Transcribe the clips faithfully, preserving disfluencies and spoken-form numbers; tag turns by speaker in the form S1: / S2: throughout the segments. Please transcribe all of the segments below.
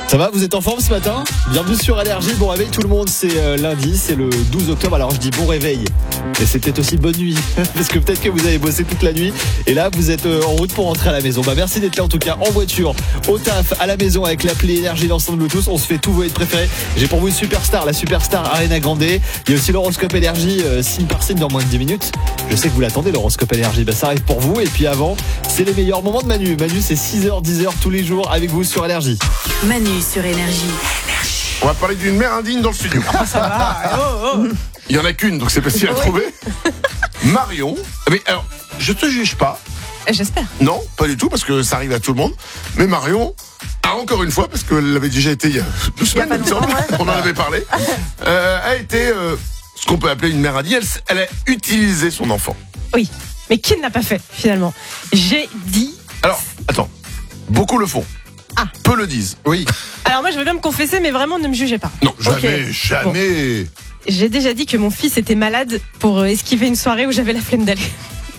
S1: Ça va, vous êtes en forme ce matin? Bienvenue sur Énergie, bon réveil tout le monde, c'est euh, lundi, c'est le douze octobre, alors je dis bon réveil, mais c'est peut-être aussi bonne nuit, parce que peut-être que vous avez bossé toute la nuit, et là vous êtes euh, en route pour rentrer à la maison. Bah merci d'être là en tout cas, en voiture, au taf, à la maison avec l'appli Énergie, l'ensemble Bluetooth, on se fait tous vos hits préférés. J'ai pour vous une superstar, la superstar Ariana Grande, il y a aussi l'horoscope Énergie, euh, signe par signe dans moins de dix minutes. Je sais que vous l'attendez l'horoscope Énergie, bah ça arrive pour vous, et puis avant, c'est les meilleurs moments de Manu. Manu c'est six heures, dix heures tous les jours avec vous sur Énergie.
S2: Manu sur Énergie.
S3: On va parler d'une mère indigne dans le studio.
S4: Ah, ça va. Oh, oh.
S3: Il y en a qu'une, donc c'est facile à
S4: Oui.
S3: trouver. Marion. Mais alors, je te juge pas.
S4: J'espère.
S3: Non, pas du tout, parce que ça arrive à tout le monde. Mais Marion a encore une fois, parce qu'elle avait déjà été il y a deux semaines,
S2: pas
S3: il me semble,
S2: longtemps, ouais.
S3: on en avait parlé, euh, a été euh, ce qu'on peut appeler une mère indigne. Elle, elle a utilisé son enfant.
S4: Oui. Mais qui ne l'a pas fait, finalement? J'ai dit.
S3: Alors, attends. Beaucoup le font.
S4: Ah.
S3: Peu le disent.
S1: Oui.
S4: Alors, moi, je veux bien me confesser, mais vraiment, ne me jugez pas.
S3: Non, jamais,
S4: Ok.
S3: jamais.
S4: J'ai déjà dit que mon fils était malade pour euh, esquiver une soirée où j'avais la flemme d'aller.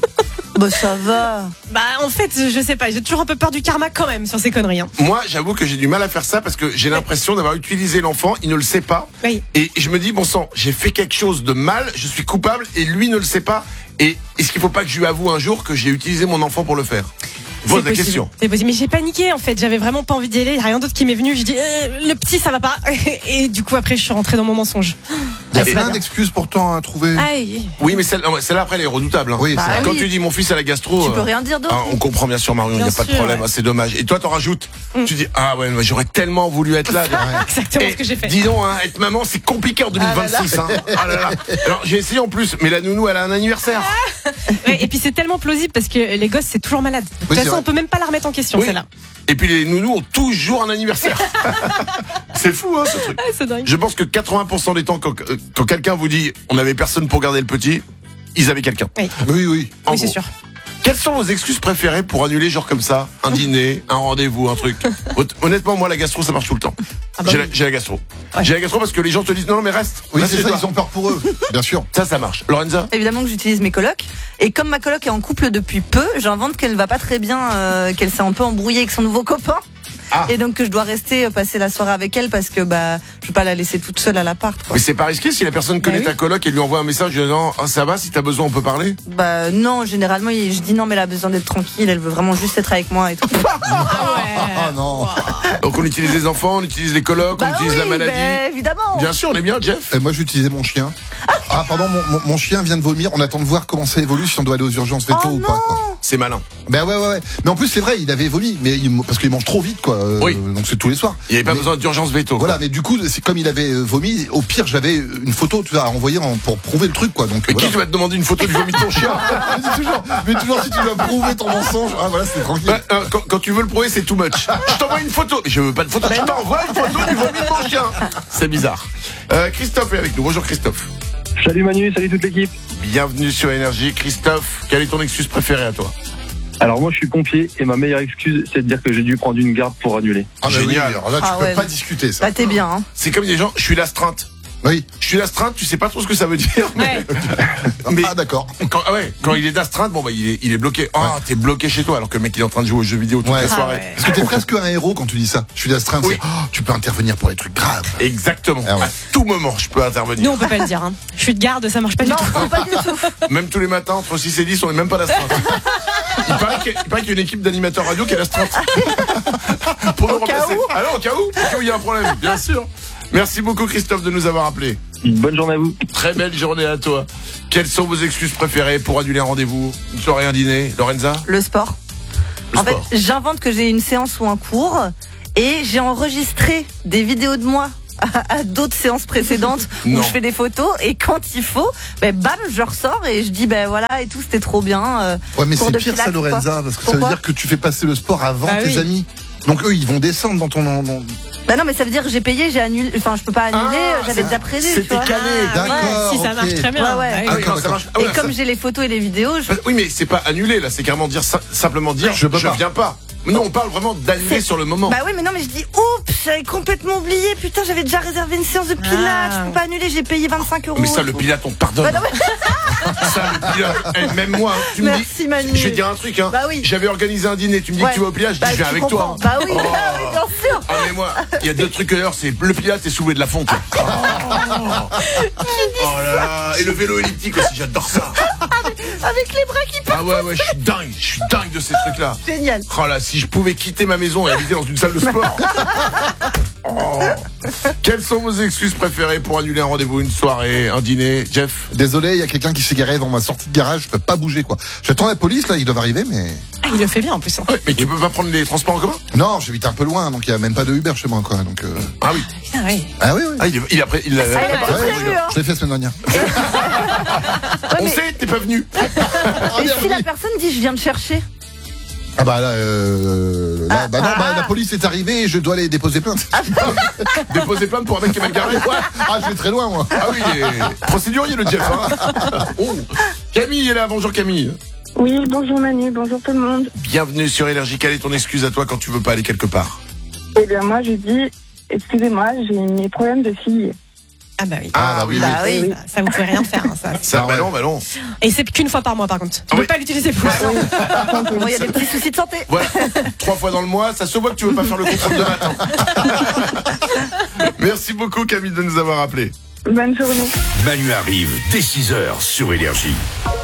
S2: Bah ça va.
S4: Bah, en fait, je sais pas, j'ai toujours un peu peur du karma quand même sur ces conneries. Hein.
S3: Moi, j'avoue que j'ai du mal à faire ça parce que j'ai l'impression d'avoir utilisé l'enfant, il ne le sait pas.
S4: Oui.
S3: Et je me dis, bon sang, j'ai fait quelque chose de mal, je suis coupable et lui ne le sait pas. Et est-ce qu'il ne faut pas que je lui avoue un jour que j'ai utilisé mon enfant pour le faire? Pose la
S4: possible.
S3: question.
S4: C'est possible. Mais j'ai paniqué en fait. J'avais vraiment pas envie d'y aller. Il y a rien d'autre qui m'est venu. Je dis euh, le petit ça va pas. Et du coup après je suis rentrée dans mon mensonge.
S5: Il y a
S3: Et-
S5: plein d'excuses pourtant à trouver.
S4: Aïe.
S3: Oui, mais celle- non, celle-là, après, elle est redoutable. Hein.
S5: Oui,
S2: Bah
S5: c'est
S3: Quand
S2: oui.
S3: tu dis mon fils à la gastro.
S2: Tu peux
S3: euh,
S2: rien dire d'autre.
S3: ah, on comprend bien sûr, Marion, il n'y a
S4: Bien
S3: pas de
S4: sûr,
S3: problème,
S4: ouais.
S3: ah, c'est dommage. Et toi, t'en rajoutes.
S4: Mm.
S3: Tu dis, ah ouais, mais j'aurais tellement voulu être là.
S4: Exactement
S3: Et
S4: ce que j'ai fait.
S3: Dis donc, hein, être maman, c'est compliqué en deux mille vingt-six. Hein. Ah là là. Alors, j'ai essayé en plus, mais la nounou, elle a un anniversaire.
S4: Ouais, et puis c'est tellement plausible parce que les gosses c'est toujours malade. De toute
S5: Oui, c'est
S4: façon
S5: vrai.
S4: on peut même pas la remettre en question
S3: Oui.
S4: celle-là.
S3: Et puis les nounous ont toujours un anniversaire. C'est fou, hein, ce truc.
S4: Ah, c'est dingue.
S3: Je pense que quatre-vingts pour cent des temps, quand, euh, quand quelqu'un vous dit on n'avait personne pour garder le petit, ils avaient quelqu'un.
S4: Oui,
S5: Oui, oui.
S3: En
S4: oui c'est
S3: gros.
S4: sûr.
S3: Quelles sont vos excuses préférées pour annuler genre comme ça un dîner, un rendez-vous, un truc? Hon- Honnêtement, moi, la gastro, ça marche tout le temps.
S4: Ah bah
S3: j'ai,
S4: oui.
S3: la, j'ai la gastro.
S4: Ouais.
S3: J'ai la gastro parce que les gens te disent non, non, mais reste.
S5: Oui,
S3: Reste
S5: c'est
S3: chez
S5: ça,
S3: toi.
S5: ils ont peur pour eux. Bien sûr.
S3: Ça, ça marche. Lorenza?
S2: Évidemment que j'utilise mes colocs. Et comme ma coloc est en couple depuis peu, j'invente qu'elle va pas très bien, euh, qu'elle s'est un peu embrouillée avec son nouveau copain.
S3: Ah.
S2: Et donc que je dois rester euh, passer la soirée avec elle parce que bah je peux pas la laisser toute seule à l'appart. Quoi.
S3: Mais c'est pas risqué si la personne connaît
S4: Bah
S3: ta
S4: oui.
S3: coloc et lui envoie un message disant ah, ça va, si t'as besoin, on peut parler?
S2: Bah non, généralement il- je dis non mais elle a besoin d'être tranquille, elle veut vraiment juste être avec moi et tout.
S5: Ah non.
S3: Donc on utilise les enfants, on utilise les colocs,
S2: Bah
S3: on utilise
S2: oui,
S3: la maladie.
S2: bah, évidemment.
S3: Bien sûr, on est bien, Jeff.
S5: Et moi, j'utilisais mon chien. Ah, pardon, mon, mon, mon chien vient de vomir. On attend de voir comment ça évolue, si on doit aller aux urgences veto
S2: Oh
S5: ou
S2: non.
S5: pas. Quoi.
S3: C'est malin.
S5: Ben ouais, ouais, ouais. Mais en plus, c'est vrai, il avait vomi, mais il, parce qu'il mange trop vite, quoi. Euh,
S3: Oui.
S5: Donc c'est tous les soirs.
S3: Il n'y avait pas
S5: Mais-
S3: besoin d'urgence veto.
S5: Voilà, mais du coup, c'est comme il avait euh, vomi. Au pire, j'avais une photo, tu vois, à envoyer en- pour prouver le truc, quoi. Donc
S3: Mais
S5: voilà.
S3: qui tu vas te demander une photo du vomi de ton chien?
S5: mais, dis toujours, mais toujours, si tu dois prouver ton mensonge, ah voilà, c'est tranquille.
S3: Bah, euh, quand, quand tu veux le prouver, c'est too much. Je t'envoie une photo. Je veux pas de photo. Je t'envoie une photo du vomi de mon chien. C'est bizarre. Euh, Christophe est avec nous. Bonjour Christophe.
S6: Salut Manu, salut toute l'équipe.
S3: Bienvenue sur Énergie. Christophe, quelle est ton excuse préférée à toi?
S6: Alors moi je suis pompier et ma meilleure excuse c'est de dire que j'ai dû prendre une garde pour annuler.
S5: Ah, bah oui,
S3: génial.
S5: alors là, tu
S2: Ah
S5: peux
S2: ouais.
S5: pas discuter, ça.
S2: Bah t'es bien. Hein.
S3: C'est comme des gens, je suis l'astreinte.
S5: Oui.
S3: Je suis l'astreinte, tu sais pas trop ce que ça veut dire.
S4: Ouais.
S3: Mais
S5: Ah, d'accord.
S3: quand, ah ouais, quand il est d'astreinte, bon bah il est, il est bloqué. Ah, t'es bloqué chez toi alors que le mec il est en train de jouer aux jeux vidéo toute
S5: Ouais.
S3: la
S5: Ah
S3: soirée.
S4: ouais.
S5: Parce que t'es presque un héros quand tu dis ça. Je suis d'astreinte,
S3: Oui.
S5: c'est, oh, tu peux intervenir pour les trucs graves.
S3: Exactement.
S5: Ah ouais.
S3: À tout moment, je peux intervenir.
S4: Nous on peut pas le dire. Hein. Je suis de garde, ça marche pas
S2: Non,
S4: du tout.
S2: non, pas du tout.
S3: Même tous les matins, entre six et dix, on est même pas d'astreinte. Il paraît qu'il y a- il paraît qu'il y a une équipe d'animateurs radio qui est l'astreinte. Pour nous
S2: Au cas
S3: remplacer.
S2: où.
S3: Alors, au cas où, au cas où il y a un problème, bien sûr. Merci beaucoup Christophe de nous avoir appelés.
S6: Bonne journée à vous.
S3: Très belle journée à toi. Quelles sont vos excuses préférées pour annuler un rendez-vous, une soirée, un dîner? Lorenza?
S2: Le sport.
S3: Le
S2: en
S3: sport.
S2: fait, j'invente que j'ai une séance ou un cours et j'ai enregistré des vidéos de moi à, à d'autres séances précédentes
S3: Non.
S2: où je fais des photos et quand il faut, ben bam, je ressors et je dis ben voilà et tout, c'était trop bien. euh,
S5: Ouais, mais
S2: cours
S5: c'est
S2: de
S5: pire ça,
S2: pilates,
S5: Lorenza,
S2: quoi.
S5: parce que ça
S2: Pourquoi
S5: veut dire que tu fais passer le sport avant
S4: Bah
S5: tes
S4: oui.
S5: amis. Donc eux, ils vont descendre dans ton... dans- dans-
S2: Bah non, mais ça veut dire que j'ai payé, j'ai annulé, enfin je peux pas annuler,
S3: Ah,
S2: j'avais
S3: c'est-
S2: déjà prévu.
S3: c'était
S2: tu vois.
S3: calé.
S4: Ah, ouais,
S5: D'accord,
S4: si ça
S5: ok.
S4: marche très bien.
S2: Ouais, ouais.
S4: Bah oui.
S3: Ah oui, non, ça
S5: d'accord.
S3: marche. Ah
S2: Et
S3: ouais,
S2: comme
S3: ça-
S2: j'ai les photos et les vidéos, je...
S3: Oui, mais c'est pas annulé là, c'est carrément dire sim- simplement dire
S5: Je peux pas.
S3: viens pas. Non, on parle vraiment d'annuler
S2: C'est-
S3: sur le moment.
S2: Bah oui, mais non, mais je dis oups, j'avais complètement oublié, putain, j'avais déjà réservé une séance de pilates,
S4: Ah.
S2: je peux pas annuler, j'ai payé vingt-cinq euros.
S3: Mais ça, le pilote, on te pardonne.
S2: Bah non, mais-
S3: Ça, le pilote. Eh, même moi, hein, tu me
S2: Merci,
S3: dis.
S2: Manu.
S3: Je vais te dire un truc, hein.
S2: Bah oui.
S3: J'avais organisé un dîner, tu me dis
S2: Ouais.
S3: que tu vas au Pilat, je dis
S2: Bah,
S3: je viens
S2: tu
S3: avec toi.
S2: comprends. Bah oui,
S3: Oh.
S2: bah oui, bien sûr.
S3: Ah mais moi, il y a deux trucs d'ailleurs, c'est le Pilat et soulever de la fonte. Oh. Oh là là, et le vélo elliptique aussi, j'adore ça.
S2: Avec les bras qui partent.
S3: Ah ouais ouais, je suis dingue, je suis dingue de ces trucs-là.
S2: Génial.
S3: Oh là, si je pouvais quitter ma maison et habiter dans une salle de sport. Oh. Quelles sont vos excuses préférées pour annuler un rendez-vous, une soirée, un dîner, Jeff?
S5: Désolé, il y a quelqu'un qui s'est garé devant ma sortie de garage, je peux pas bouger quoi. J'attends la police là, ils doivent arriver mais...
S4: Ah, il le fait bien en plus. Hein.
S3: Ouais, mais tu peux pas prendre les transports en commun?
S5: Non, j'habite un peu loin, donc il y a même pas de Uber chez moi quoi. Donc, euh...
S3: Ah oui.
S4: Putain, oui.
S5: Ah oui, oui.
S3: Ah, il, est, il, a pré- il a-
S2: Ah, il a
S5: Ouais,
S2: pas
S5: ouais,
S2: prévu, hein.
S5: je l'ai fait la semaine dernière.
S3: On
S2: mais-
S3: sait, t'es pas venu.
S2: Et si la personne dit je viens te chercher?
S5: Ah bah là, euh, là
S2: Ah,
S5: bah non,
S2: ah,
S5: bah,
S2: ah.
S5: la police est arrivée et je dois aller déposer plainte.
S3: Déposer plainte pour un mec qui est mal garé.
S5: Ah, je vais très loin moi.
S3: Ah oui, et... procédurier le Jeff. Hein. Oh. Camille est là, bonjour Camille.
S7: Oui, bonjour Manu, bonjour tout le monde.
S3: Bienvenue sur Énergie. Quelle est ton excuse à toi quand tu veux pas aller quelque part?
S7: Eh bien, moi, je dis, excusez-moi, j'ai mes problèmes de fille.
S4: Ah bah oui.
S3: Ah oui,
S2: Bah
S3: oui.
S2: oui.
S4: Ça, ça vous pouvez rien faire. Hein, ça.
S3: Ça,
S5: Ah
S3: bah
S5: ouais.
S3: non, bah non.
S4: Et c'est qu'une fois par mois par contre. Tu
S3: Ah
S4: peux
S3: oui.
S4: pas l'utiliser plus.
S2: Bon, il y a des petits soucis de santé.
S3: Voilà, trois fois dans le mois, ça se voit que tu veux pas faire le contrôle de matin. Merci beaucoup Camille de nous avoir appelés.
S7: Bonne journée.
S8: Manu arrive dès six heures sur Énergie.